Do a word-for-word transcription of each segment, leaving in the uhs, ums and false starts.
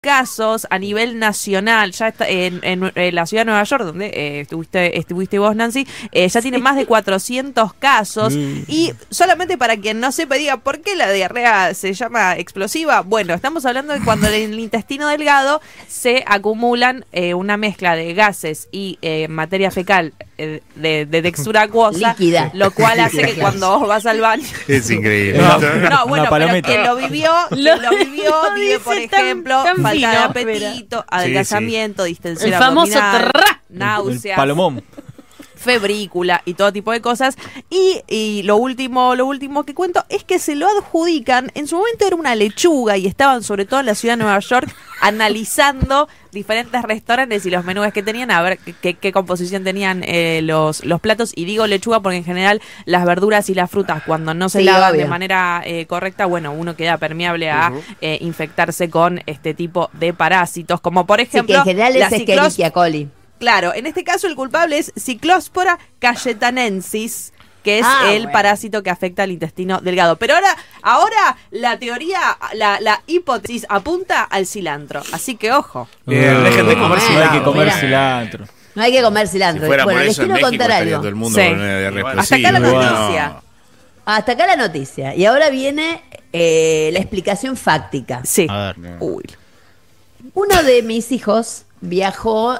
casos a nivel nacional. Ya está en, en, en la ciudad de Nueva York, donde eh, estuviste, estuviste vos, Nancy, eh, ya tiene más de cuatrocientos casos. Mm. Y solamente para quien no sepa, diga, ¿por qué la diarrea se llama explosiva? Bueno, estamos hablando de cuando en el intestino delgado se acumulan eh, una mezcla de gases y eh, materia fecal eh, de, de textura acuosa, líquida, lo cual hace que cuando vos vas al baño... Es increíble. No, no bueno, pero quien lo vivió, quien lo vivió, vive, por ejemplo, tan, tan falta fino, de apetito, mira. adelgazamiento, sí, sí. distensión el famoso abdominal, trrr, náuseas, el palomón, febrícula y todo tipo de cosas. Y, y lo último lo último que cuento es que se lo adjudican, en su momento era una lechuga y estaban sobre todo en la ciudad de Nueva York analizando diferentes restaurantes y los menús que tenían, a ver qué, qué composición tenían eh, los, los platos. Y digo lechuga porque en general las verduras y las frutas, cuando no se sí, lavan obvio. de manera eh, correcta, bueno, uno queda permeable a uh-huh. eh, infectarse con este tipo de parásitos, como por ejemplo... Sí, que en general la es Escherichia coli. Claro, en este caso el culpable es Cyclospora cayetanensis, que es ah, el bueno. parásito que afecta al intestino delgado. Pero ahora, ahora la teoría, la, la hipótesis apunta al cilantro. Así que ojo. Bien, dejen de comer cilantro. No hay que comer mira. cilantro. No hay que comer cilantro. Si fuera bueno, por les eso, quiero en México contar algo. Todo el mundo sí. con una diarrea bueno, hasta acá la noticia. No. Hasta acá la noticia. Y ahora viene eh, la explicación fáctica. Sí. A ver. No. Uy. Uno de mis hijos viajó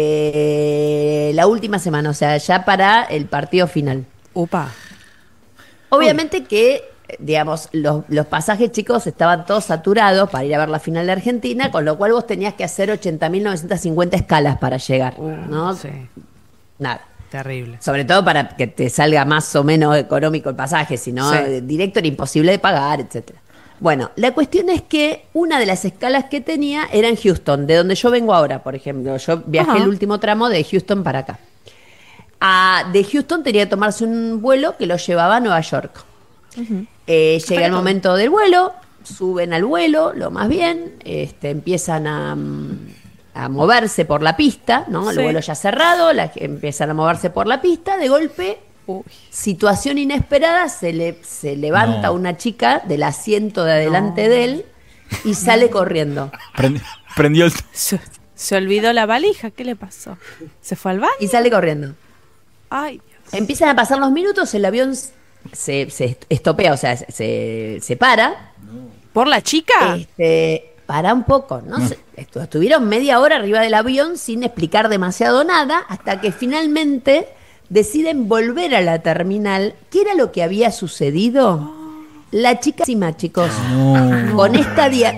eh, la última semana, o sea, ya para el partido final. Upa. Obviamente Uy. que, digamos, los, los pasajes, chicos, estaban todos saturados para ir a ver la final de Argentina, con lo cual vos tenías que hacer ochenta mil novecientas cincuenta escalas para llegar, uh, ¿no? Sí. Nada. Terrible. Sobre todo para que te salga más o menos económico el pasaje, si no, sí. directo era imposible de pagar, etcétera. Bueno, la cuestión es que una de las escalas que tenía era en Houston, de donde yo vengo ahora, por ejemplo. Yo viajé Ajá. el último tramo de Houston para acá. A, de Houston tenía que tomarse un vuelo que lo llevaba a Nueva York. Uh-huh. Eh, llega Pero el momento del vuelo, suben al vuelo, lo más bien, este, empiezan a, a moverse por la pista, ¿no? El sí. vuelo ya cerrado, la, empiezan a moverse por la pista, de golpe... Uy. Situación inesperada, se le se levanta no. una chica del asiento de adelante no. de él y sale corriendo. Prendi, prendió el... Se, se olvidó la valija, ¿qué le pasó? ¿Se fue al baño? Y sale corriendo. Ay, Dios. Empiezan a pasar los minutos, el avión se, se estopea, o sea, se, se para. ¿Por la chica? Este, para un poco, ¿no? no. Se, estuvieron media hora arriba del avión sin explicar demasiado nada, hasta que finalmente... deciden volver a la terminal. ¿Qué era lo que había sucedido? La chica encima, chicos. No, con esta dia...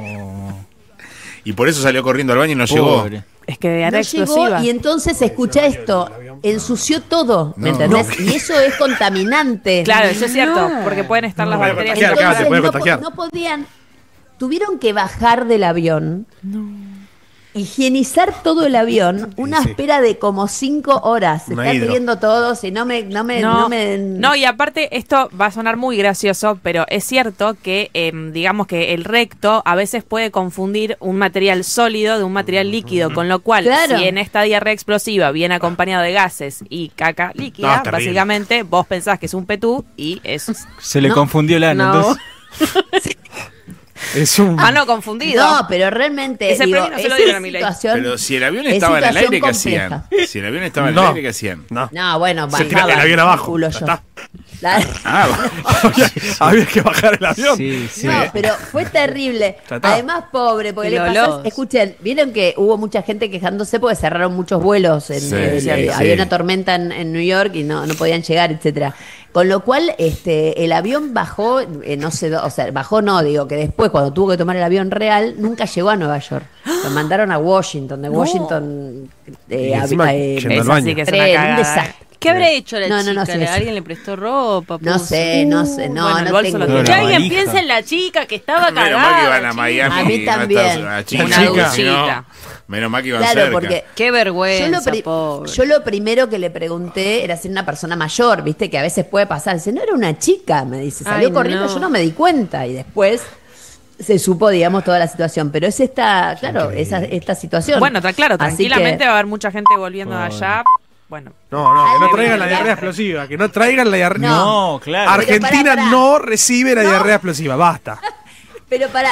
Y por eso salió corriendo al baño y no Pobre. llegó. Es que era no explosiva. Llegó, y entonces escucha esto, ensució todo, ¿me no, entendés? No. Y eso es contaminante. Claro, eso es cierto, porque pueden estar no, las bacterias. Entonces, se puede contagiar. No, no podían, tuvieron que bajar del avión. No. Higienizar todo el avión, una sí. espera de como cinco horas. Se está pidiendo todo, si no me, no me, no, no me. No, y aparte, esto va a sonar muy gracioso, pero es cierto que, eh, digamos que el recto a veces puede confundir un material sólido de un material líquido, con lo cual, claro. si en esta diarrea explosiva viene acompañado de gases y caca líquida, no, básicamente vos pensás que es un petú y es. Se le no, confundió el ano, no. entonces. Es un... Ah, no, confundido. No, pero realmente ese digo, premio no se lo dieron a mi ley. Pero si el avión estaba en el aire, ¿qué hacían? Si el avión estaba en el no. aire, ¿qué hacían? No, no bueno, se tira el avión abajo. Culo yo. Está. La... Ah, había, había que bajar el avión. Sí, sí. No, pero fue terrible. Además, pobre, porque le pasó. Escuchen, vieron que hubo mucha gente quejándose porque cerraron muchos vuelos. En, sí, eh, sí, eh, sí. Había una tormenta en, en New York y no, no podían llegar, etcétera. Con lo cual, este, el avión bajó, eh, no sé, o sea, bajó no, digo, que después, cuando tuvo que tomar el avión real, nunca llegó a Nueva York. Lo mandaron a Washington, de Washington. No. Eh, encima, eh, yendo al baño. Sí que es una cagada, un desastre. ¿Qué habrá hecho la no, chica? No, no, sí, ¿Alguien le prestó ropa? No sé, no sé, no, bueno, no tengo. No, que alguien valija. piense en la chica que estaba cagada. Menos mal que iban a Miami. A mí también. No chica, una chica, sino, menos mal que iban claro, cerca. Porque qué vergüenza, yo lo, pri- pobre. yo lo primero que le pregunté era si era una persona mayor, viste, que a veces puede pasar. Dice, no era una chica, me dice, salió Ay, corriendo, no. yo no me di cuenta. Y después se supo, digamos, toda la situación. Pero es esta, claro, esa, esta situación. Bueno, está claro, tranquilamente que, va a haber mucha gente volviendo de allá. Bueno. No, no, que no traigan la diarrea explosiva, que no traigan la diarrea. No, no claro. pará, Argentina pará. no recibe la no. diarrea explosiva, basta. Pero pará,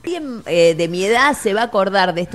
Alguien eh, de mi edad se va a acordar de esto